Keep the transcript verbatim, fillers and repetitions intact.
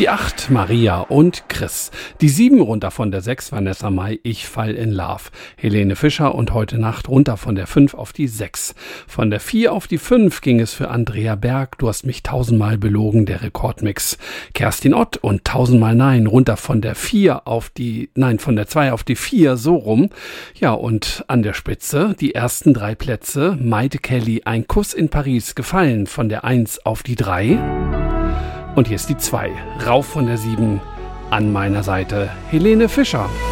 Die acht, Maria und Chris. Die sieben runter von der sechs, Vanessa Mai, Ich fall in Love. Helene Fischer und Heute Nacht runter von der fünf auf die sechs. Von der vier auf die fünf ging es für Andrea Berg, Du hast mich tausendmal belogen, der Rekordmix. Kerstin Ott und Tausendmal Nein runter von der vier auf die, nein, von der zwei auf die vier, so rum. Ja, und an der Spitze die ersten drei Plätze. Maite Kelly, Ein Kuss in Paris, gefallen von der eins auf die drei. Und hier ist die zwei, rauf von der sieben, an meiner Seite Helene Fischer.